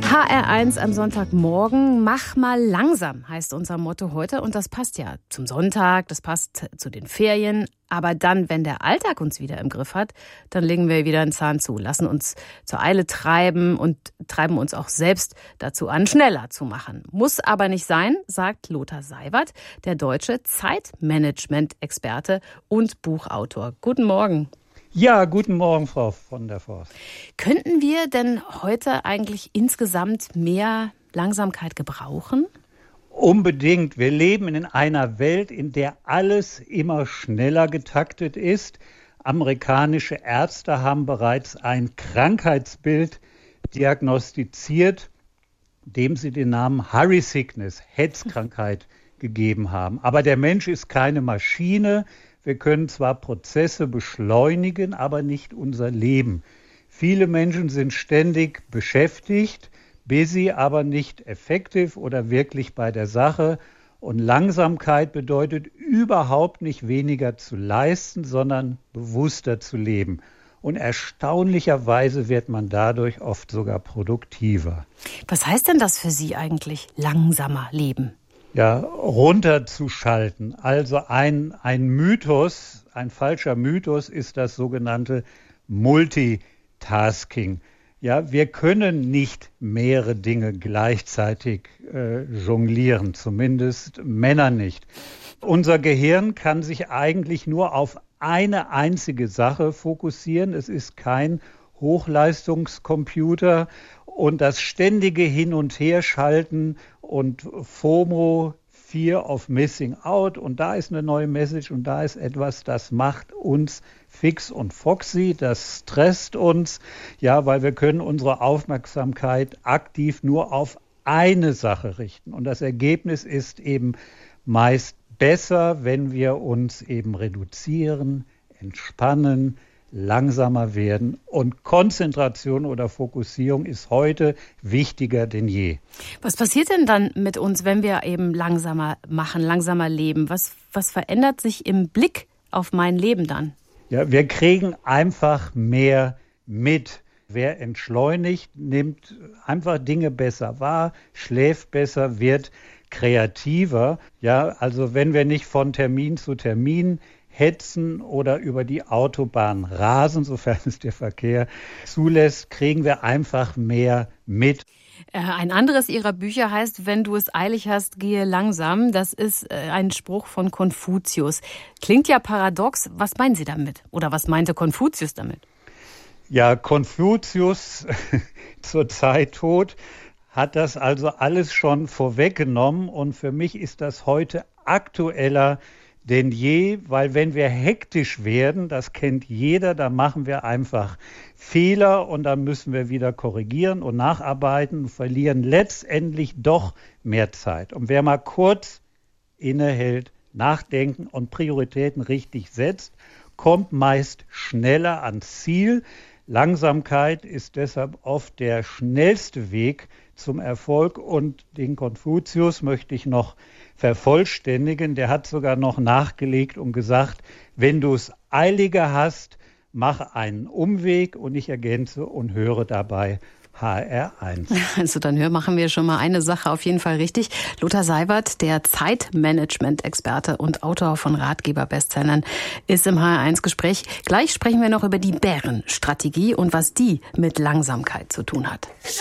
HR1 am Sonntagmorgen. Mach mal langsam, heißt unser Motto heute. Und das passt ja zum Sonntag, das passt zu den Ferien. Aber dann, wenn der Alltag uns wieder im Griff hat, dann legen wir wieder einen Zahn zu, lassen uns zur Eile treiben und treiben uns auch selbst dazu an, schneller zu machen. Muss aber nicht sein, sagt Lothar Seiwert, der deutsche Zeitmanagement-Experte und Buchautor. Guten Morgen. Ja, guten Morgen, Frau von der Forst. Könnten wir denn heute eigentlich insgesamt mehr Langsamkeit gebrauchen? Unbedingt. Wir leben in einer Welt, in der alles immer schneller getaktet ist. Amerikanische Ärzte haben bereits ein Krankheitsbild diagnostiziert, dem sie den Namen Hurry Sickness, Hetzkrankheit, gegeben haben. Aber der Mensch ist keine Maschine. Wir können zwar Prozesse beschleunigen, aber nicht unser Leben. Viele Menschen sind ständig beschäftigt, busy, aber nicht effektiv oder wirklich bei der Sache. Und Langsamkeit bedeutet überhaupt nicht weniger zu leisten, sondern bewusster zu leben. Und erstaunlicherweise wird man dadurch oft sogar produktiver. Was heißt denn das für Sie eigentlich, langsamer leben? Ja, runterzuschalten. Also ein Mythos, ein falscher Mythos ist das sogenannte Multitasking. Ja, wir können nicht mehrere Dinge gleichzeitig jonglieren, zumindest Männer nicht. Unser Gehirn kann sich eigentlich nur auf eine einzige Sache fokussieren. Es ist kein Hochleistungscomputer. Und das ständige Hin- und Herschalten und FOMO, Fear of Missing Out, und da ist eine neue Message und da ist etwas, das macht uns fix und foxy, das stresst uns, ja, weil wir können unsere Aufmerksamkeit aktiv nur auf eine Sache richten. Und das Ergebnis ist eben meist besser, wenn wir uns eben reduzieren, entspannen, langsamer werden, und Konzentration oder Fokussierung ist heute wichtiger denn je. Was passiert denn dann mit uns, wenn wir eben langsamer machen, langsamer leben? Was verändert sich im Blick auf mein Leben dann? Ja, wir kriegen einfach mehr mit. Wer entschleunigt, nimmt einfach Dinge besser wahr, schläft besser, wird kreativer. Ja, also wenn wir nicht von Termin zu Termin hetzen oder über die Autobahn rasen, sofern es der Verkehr zulässt, kriegen wir einfach mehr mit. Ein anderes Ihrer Bücher heißt, wenn du es eilig hast, gehe langsam. Das ist ein Spruch von Konfuzius. Klingt ja paradox. Was meinen Sie damit? Oder was meinte Konfuzius damit? Ja, Konfuzius, zur Zeit tot, hat das also alles schon vorweggenommen. Und für mich ist das heute aktueller denn je, weil wenn wir hektisch werden, das kennt jeder, dann machen wir einfach Fehler und dann müssen wir wieder korrigieren und nacharbeiten und verlieren letztendlich doch mehr Zeit. Und wer mal kurz innehält, nachdenken und Prioritäten richtig setzt, kommt meist schneller ans Ziel. Langsamkeit ist deshalb oft der schnellste Weg zum Erfolg, und den Konfuzius möchte ich noch vervollständigen. Der hat sogar noch nachgelegt und gesagt, wenn du es eiliger hast, mache einen Umweg, und ich ergänze und höre dabei HR1. Also dann machen wir schon mal eine Sache auf jeden Fall richtig. Lothar Seiwert, der Zeitmanagement-Experte und Autor von Ratgeber-Bestsellern, ist im HR1-Gespräch. Gleich sprechen wir noch über die Bärenstrategie und was die mit Langsamkeit zu tun hat.